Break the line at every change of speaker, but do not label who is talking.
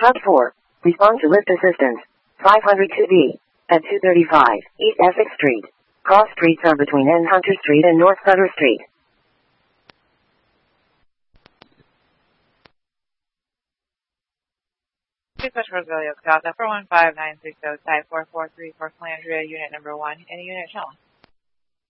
Hub 4. Respond to lift assistance. 502B. At 235 East Essex Street. Cross streets are between N. Hunter Street and North Sutter Street.
Dispatch Rosario, Delta 415-960, Type 4434, Calandria, Unit Number 1, any unit challenge.